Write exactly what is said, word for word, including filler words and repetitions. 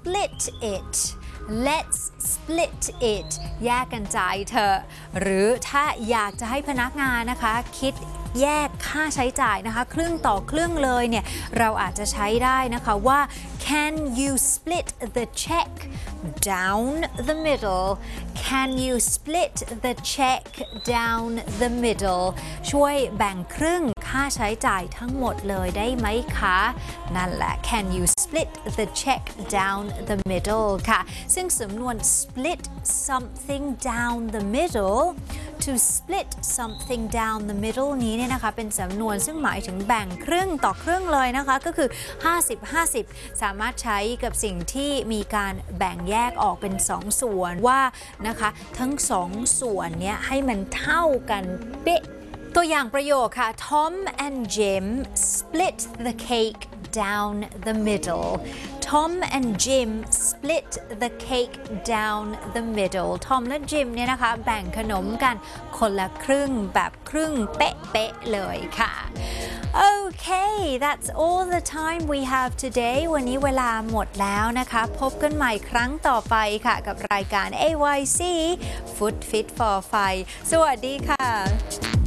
split it let's split it แยกกันจ่ายเถอะหรือถ้าอยากจะให้พนักงานนะคะคิดแยกค่าใช้จ่ายนะคะครึ่งต่อครึ่งเลยเนี่ยเราอาจจะใช้ได้นะคะว่า can you split the check down the middle can you split the check down the middle ช่วยแบ่งครึ่งค่าใช้จ่ายทั้งหมดเลยได้ไหมคะนั่นแหละ can you split the check down the middle ค่ะซึ่งสำนวน split something down the middle to split something down the middle นี้เนี่ยนะคะเป็นสำนวนซึ่งหมายถึงแบ่งครึ่งต่อครึ่งเลยนะคะก็คือห้าสิบ ห้าสิบสามารถใช้กับสิ่งที่มีการแบ่งแยกออกเป็นสองส่วนว่านะคะทั้งสองส่วนเนี้ยให้มันเท่ากันเป๊ะตัวอย่างประโยคค่ะ Tom and Jim split the cake down the middle Tom and Jim split the cake down the middle Tom และ Jim เนี่ยนะคะแบ่งขนมกันคนละครึ่งแบบครึ่งเป๊ะๆเลยค่ะ Okay that's all the time we have today วันนี้เวลาหมดแล้วนะคะพบกันใหม่ครั้งต่อไปค่ะกับรายการ เอ วาย ซี Food Fit for Five สวัสดีค่ะ